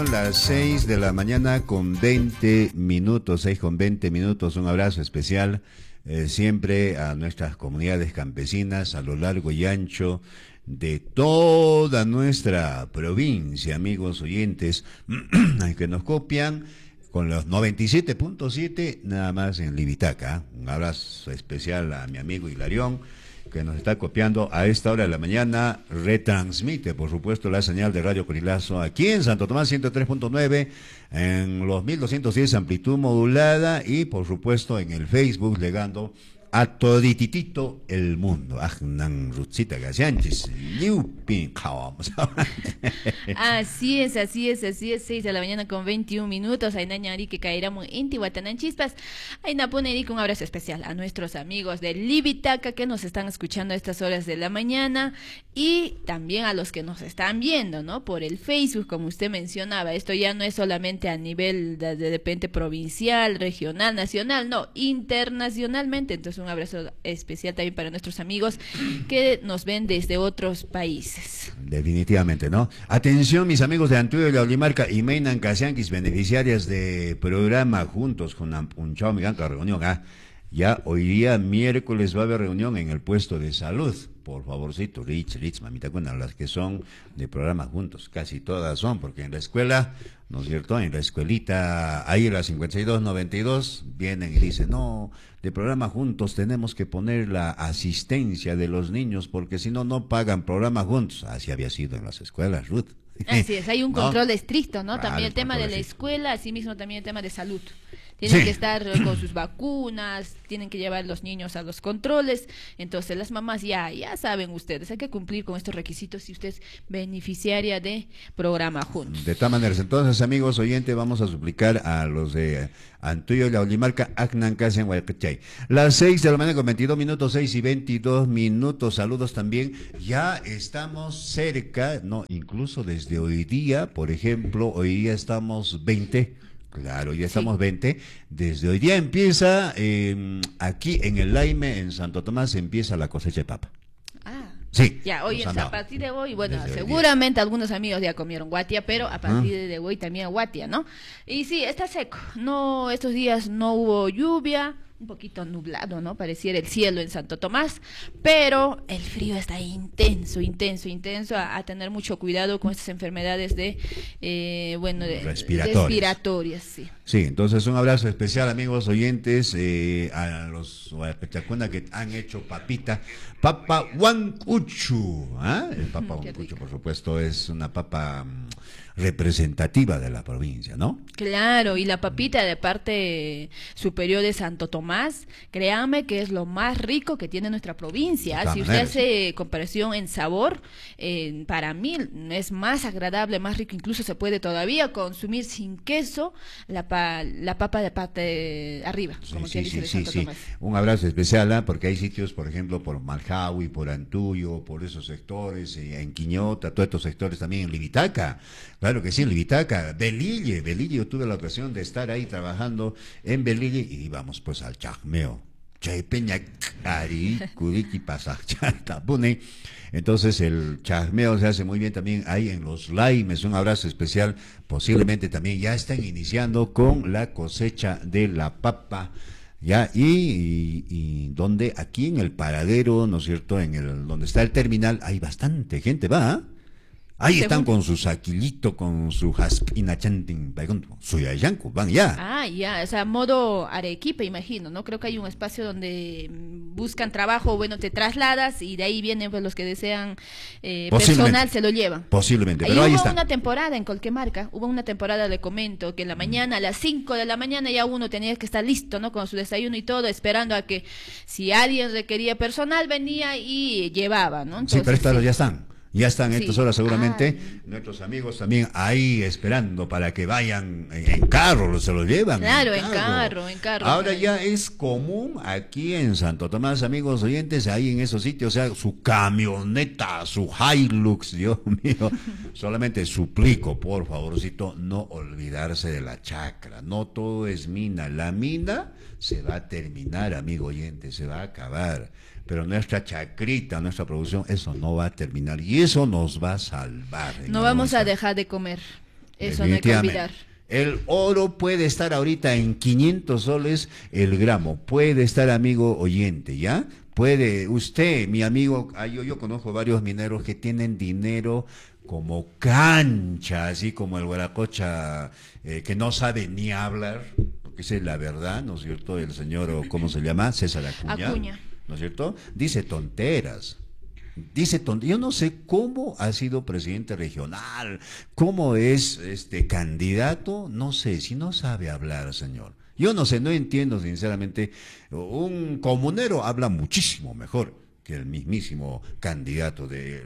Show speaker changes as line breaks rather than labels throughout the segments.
Las 6 de la mañana con 20 minutos, 6 con 20 minutos. Un abrazo especial siempre a nuestras comunidades campesinas a lo largo y ancho de toda nuestra provincia, amigos oyentes, que nos copian con los 97.7 nada más en Libitaca. Un abrazo especial a mi amigo Hilarión, que nos está copiando a esta hora de la mañana. Retransmite, por supuesto, la señal de Radio Corilazo aquí en Santo Tomás 103.9, en los 1210 amplitud modulada y, por supuesto, en el Facebook, llegando a todititito el mundo.
Así es, 6 de la mañana con 21 minutos. Ainañari que caeramos inti Guatanan chispas. Ainapuneri con un abrazo especial a nuestros amigos de Libitaca que nos están escuchando a estas horas de la mañana y también a los que nos están viendo, ¿no? Por el Facebook, como usted mencionaba. Esto ya no es solamente a nivel de repente provincial, regional, nacional, no, internacionalmente. Entonces un abrazo especial también para nuestros amigos que nos ven desde otros países.
Definitivamente, ¿no? Atención, mis amigos de Antuyo y la Olimarca y Meinan Casianquis, beneficiarias de programa Juntos con Ampunchao Miganca reunión. Ya hoy día miércoles va a haber reunión en el puesto de salud. Por favorcito, Rich, mamita, bueno, las que son de programa Juntos, casi todas son, porque en la escuela, ¿no es cierto? En la escuelita, ahí la 5292, vienen y dicen, no, de programa Juntos tenemos que poner la asistencia de los niños, porque si no, no pagan programa Juntos. Así había sido en las escuelas, Ruth.
Así es, hay un control estricto, ¿no? También el tema de la escuela, así mismo también el tema de salud. Tienen que estar con sus vacunas, tienen que llevar los niños a los controles. Entonces las mamás ya saben ustedes, hay que cumplir con estos requisitos si usted es beneficiaria de programa Juntos.
De todas maneras, entonces, amigos oyentes, vamos a suplicar a los de Antuyo y la Olimarca, Acnan Casa en Huaycachay. Las 6 de la mañana con 22 minutos, 6 y 22 minutos. Saludos también. Ya estamos cerca, no, incluso desde hoy día, por ejemplo, hoy día estamos 20. Claro, ya estamos 20. Desde hoy día empieza, aquí en el Laime, en Santo Tomás, empieza la cosecha de papa. Sí.
Ya, hoy a partir de hoy, bueno, seguramente algunos amigos ya comieron guatia, pero a partir de hoy también guatia, ¿no? Y sí, está seco. No, estos días no hubo lluvia, un poquito nublado, ¿no? Pareciera el cielo en Santo Tomás, pero el frío está intenso, a tener mucho cuidado con estas enfermedades de respiratorias, sí.
Sí, entonces un abrazo especial, amigos oyentes, a los huaypechacunas que han hecho papa huancuchu, el papa huancuchu, por supuesto, es una papa representativa de la provincia, ¿no?
Claro, y la papita de parte superior de Santo Tomás, créame que es lo más rico que tiene nuestra provincia. Si usted hace comparación en sabor, para mí es más agradable, más rico, incluso se puede todavía consumir sin queso la papa de parte de arriba, como quien dice de Santo Tomás.
Un abrazo especial, porque hay sitios, por ejemplo, por Maljaui, por Antuyo, por esos sectores, en Quiñota, todos estos sectores también en Libitaca. Claro que sí, en Libitaca, Belille, yo tuve la ocasión de estar ahí trabajando en Belille y íbamos pues al chajmeo. Entonces el chajmeo se hace muy bien también ahí en los Laimes. Un abrazo especial, posiblemente también ya están iniciando con la cosecha de la papa. Ya, y donde aquí en el paradero, ¿no es cierto? Donde está el terminal, hay bastante gente, ¿va? Ahí están con su saquillito, con su jaspina chanting, su yayanco, van ya.
Ya, o sea, modo Arequipa, imagino, ¿no? Creo que hay un espacio donde buscan trabajo, bueno, te trasladas y de ahí vienen pues los que desean personal, se lo llevan.
Posiblemente, pero ahí está.
Hubo una temporada en Colquemarca, le comento, que en la mañana, a las 5 de la mañana ya uno tenía que estar listo, ¿no? Con su desayuno y todo, esperando a que si alguien requería personal, venía y llevaba, ¿no? Entonces,
sí, pero estos ya están. Ya están estas horas seguramente nuestros amigos también ahí esperando para que vayan en carro, se lo llevan.
Claro, en carro.
Ahora ya es común aquí en Santo Tomás, amigos oyentes, ahí en esos sitios, o sea, su camioneta, su Hilux, Dios mío. Solamente suplico, por favorcito, no olvidarse de la chacra. No todo es mina. La mina se va a terminar, amigo oyente, se va a acabar. Pero nuestra chacrita, nuestra producción, eso no va a terminar y eso nos va a salvar.
No vamos a dejar de comer. Eso no hay que olvidar.
El oro puede estar ahorita en 500 soles el gramo. Puede estar, amigo oyente, ¿ya? Puede, usted, mi amigo, yo conozco varios mineros que tienen dinero como cancha, así como el Guaracocha, que no sabe ni hablar, porque esa es la verdad, ¿no es cierto? El señor, ¿cómo se llama? César Acuña. ¿No es cierto? Dice tonteras. Yo no sé cómo ha sido presidente regional, cómo es candidato, no sé, si no sabe hablar, señor. Yo no sé, no entiendo sinceramente. Un comunero habla muchísimo mejor que el mismísimo candidato de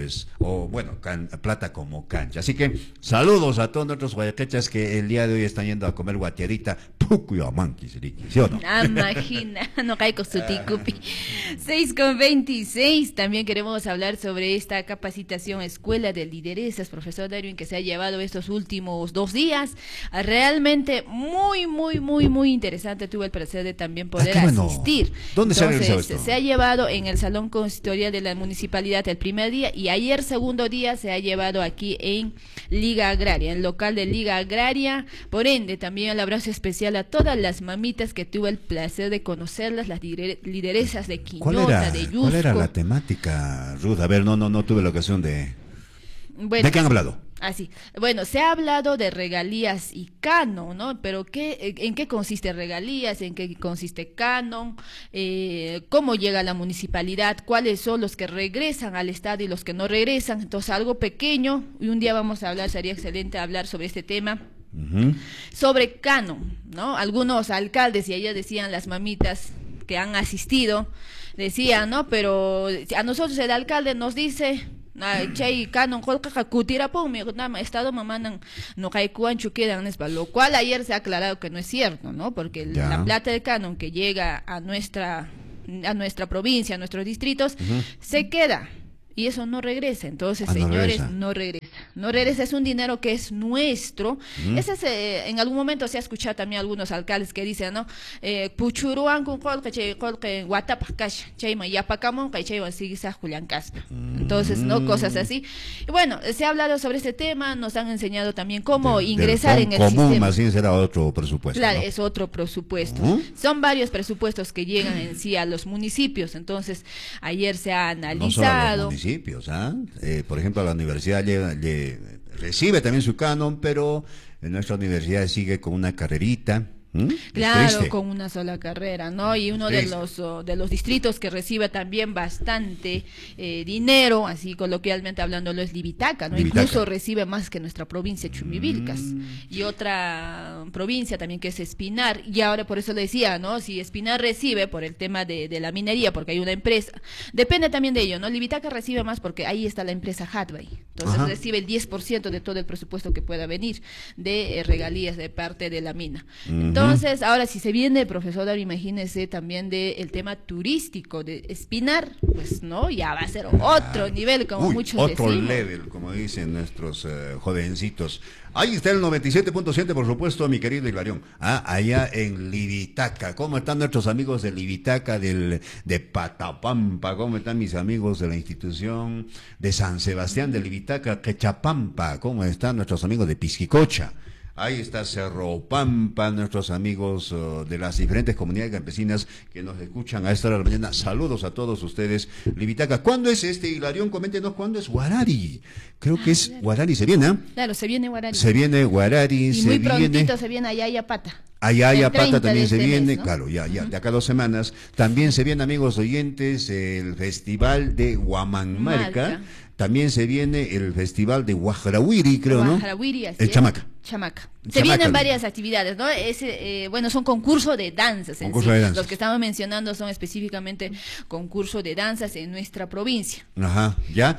plata como cancha. Así que saludos a todos nuestros guayaquechas que el día de hoy están yendo a comer guaterita, ¿sí o no?
Imagina, no cae con su ticupi. 6:26, también queremos hablar sobre esta capacitación Escuela de Lideresas, profesor Darwin, que se ha llevado estos últimos 2 días. Realmente muy interesante. Tuve el placer de también poder asistir.
¿Dónde se ha realizado esto?
Se ha llevado en el Salón Consistorial de la Municipalidad el primer día, y ayer, segundo día, se ha llevado aquí en Liga Agraria, en el local de Liga Agraria. Por ende, también el abrazo especial a todas las mamitas que tuve el placer de conocerlas, las lideresas de Quiñota, de Yusco.
¿Cuál era la temática, Ruth? A ver, no tuve la ocasión de... Bueno, ¿de qué han hablado?
Así, bueno, se ha hablado de regalías y canon, ¿no? Pero ¿en qué consiste regalías? ¿En qué consiste canon? ¿Cómo llega a la municipalidad? ¿Cuáles son los que regresan al Estado y los que no regresan? Entonces, algo pequeño, y un día vamos a hablar, sería excelente hablar sobre este tema. Sobre canon, ¿no? Algunos alcaldes, y ellas decían, las mamitas que han asistido, decían, ¿no? Pero a nosotros el alcalde nos dice... chay canon colca cutira pon mi estado mamanan no caikuan quedan lo cual ayer se ha aclarado que no es cierto, ¿no? Porque la plata de canon que llega a nuestra provincia, a nuestros distritos, se queda. Y eso no regresa. Entonces, señores, no regresa. Es un dinero que es nuestro. Ese es, en algún momento se ha escuchado también algunos alcaldes que dicen, ¿no? Puchuruan con colque guatapacach, chayma yapacamon, cachaywan sigisa Julián Caspa. Entonces, ¿no? Cosas así. Y bueno, se ha hablado sobre este tema, nos han enseñado también cómo ingresar en el sistema.
Más bien será otro presupuesto.
Claro,
¿no?
es otro presupuesto. Son varios presupuestos que llegan en sí a los municipios. Entonces, ayer se ha analizado.
Por ejemplo, la universidad recibe también su canon, pero nuestra universidad sigue con una carrerita.
Claro, con una sola carrera, ¿no? Y uno de los distritos que recibe también bastante dinero, así coloquialmente hablando, es Libitaca, ¿no? Incluso recibe más que nuestra provincia Chumbivilcas. Y otra provincia también que es Espinar, y ahora por eso le decía, ¿no? Si Espinar recibe por el tema de la minería, porque hay una empresa, depende también de ello, ¿no? Libitaca recibe más porque ahí está la empresa Hadway, entonces recibe el 10% de todo el presupuesto que pueda venir de regalías de parte de la mina. Entonces, ahora si se viene, profesor Dario, imagínese también del tema turístico de Espinar, pues no, ya va a ser otro nivel, como muchos
otro
decimos.
level, como dicen nuestros jovencitos. Ahí está el 97.7, por supuesto, mi querido Hilarión. Allá en Libitaca. ¿Cómo están nuestros amigos de Libitaca, de Patapampa? ¿Cómo están mis amigos de la institución de San Sebastián de Libitaca, Quechapampa? ¿Cómo están nuestros amigos de Pisquicocha? Ahí está Cerro Pampa, nuestros amigos de las diferentes comunidades campesinas que nos escuchan a esta hora de la mañana. Saludos a todos ustedes. Libitaca, ¿cuándo es Hilarión? Coméntenos cuándo es Guarari. Creo que es Guarari, ¿se viene?
Claro, se viene Guarari.
Se viene Guarari,
y muy prontito se viene Ayayapata.
Ayayapata también se viene,
mes, ¿no?
Claro, ya, de acá 2 semanas. También se viene, amigos oyentes, el Festival de Huamanmarca. También se viene el Festival de Guajarahuiri, creo, ¿no?
Guajarahuiri, así
el
es.
Chamaca.
Se vienen varias actividades, ¿no? Bueno, son concursos de danzas en sí. Los que estamos mencionando son específicamente concursos de danzas en nuestra provincia.
Ajá, ya.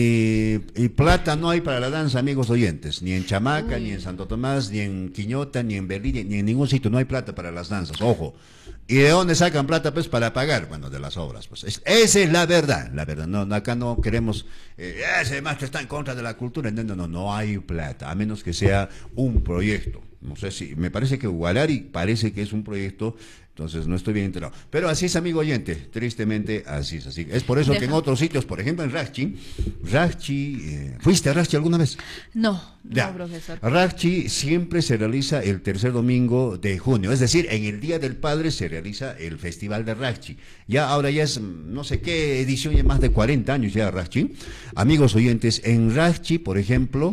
Y plata no hay para la danza, amigos oyentes. Ni en Chamaca, ni en Santo Tomás, ni en Quiñota, ni en Berlín, ni en ningún sitio. No hay plata para las danzas, ojo. ¿Y de dónde sacan plata? Pues para pagar, bueno, de las obras. Pues esa es la verdad. No, acá no queremos, ese maestro está en contra de la cultura. No hay plata, a menos que sea un proyecto. No sé si, me parece que Hualari parece que es un proyecto, entonces no estoy bien enterado. Pero así es, amigo oyente, tristemente así es así. Es por eso que en otros sitios, por ejemplo en Rachi, ¿fuiste a Rachi alguna vez?
No,
Ya.
no, profesor.
Rachi siempre se realiza el tercer domingo de junio, es decir, en el Día del Padre se realiza el Festival de Rachi. Ya ahora ya es, no sé qué edición, ya más de 40 años ya Rachi. Amigos oyentes, en Rachi, por ejemplo,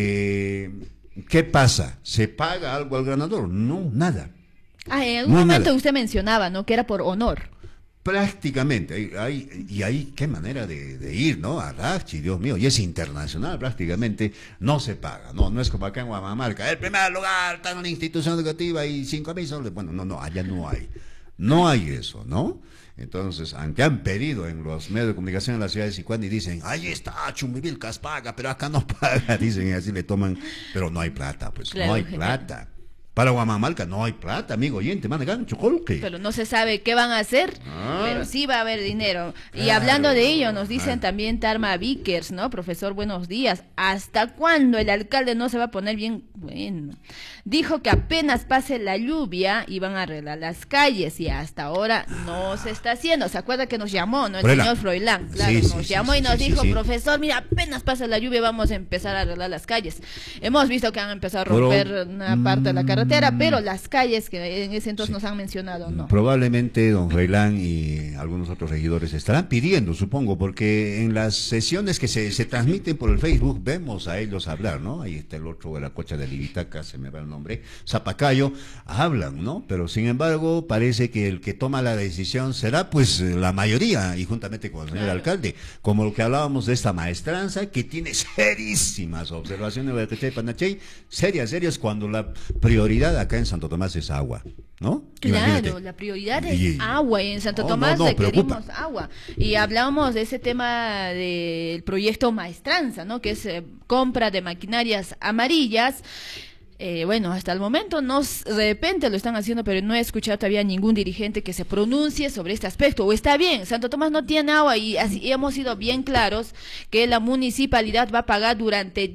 ¿qué pasa? ¿Se paga algo al ganador? No, nada.
Ah, en algún
No,
momento
nada.
usted mencionaba, ¿no? Que era por honor.
Prácticamente, y ahí qué manera de ir, ¿no? A Rachi, Dios mío, y es internacional prácticamente, no se paga, no es como acá en Guamamarca, el primer lugar, está en una institución educativa y 5.000 soles, bueno, no, allá no hay eso, ¿no? Entonces, aunque han pedido en los medios de comunicación en la ciudad de Sicuani y dicen, ahí está, Chumbivilcas paga, pero acá no paga, dicen y así le toman, pero no hay plata, pues,
Claro,
no hay
genial.
plata. Para Guamamalca no hay plata, amigo oyente, man, gancho, colque.
Pero no se sabe qué van a hacer,
Ah.
pero sí va a haber dinero. Y
Claro.
hablando de ello, nos dicen
Ah.
también Tarma Vickers, ¿no? Profesor, buenos días. ¿Hasta cuándo el alcalde no se va a poner bien? Bueno, dijo que apenas pase la lluvia iban a arreglar las calles y hasta ahora no se está haciendo. ¿Se acuerda que nos llamó, no? El
Froilán.
señor Froilán, claro,
Sí,
nos
sí,
llamó
sí,
y nos
sí,
dijo,
sí.
profesor, mira, apenas pasa la lluvia vamos a empezar a arreglar las calles. Hemos visto que han empezado a romper
Pero,
una parte de la carretera, pero las calles que en ese entonces nos han mencionado, no.
Probablemente don Reilán y algunos otros regidores estarán pidiendo, supongo, porque en las sesiones que se transmiten por el Facebook vemos a ellos hablar, ¿no? Ahí está el otro de la cocha de Libitaca, se me va el nombre, Zapacayo, hablan, ¿no? Pero sin embargo parece que el que toma la decisión será pues la mayoría y juntamente con el señor
Claro.
alcalde, como lo que hablábamos de esta maestranza que tiene serísimas observaciones de Huaycachay, Panachay, serias cuando la prioridad acá en Santo Tomás es agua, ¿no?
Claro,
Imagínate.
la prioridad es
Y-
agua y en Santo
No,
Tomás
no,
requerimos
preocupa.
agua. Y hablamos de ese tema del proyecto Maestranza, ¿no? Que es compra de maquinarias amarillas. Bueno, hasta el momento de repente lo están haciendo, pero no he escuchado todavía ningún dirigente que se pronuncie sobre este aspecto. O está bien, Santo Tomás no tiene agua y así hemos sido bien claros que la municipalidad va a pagar durante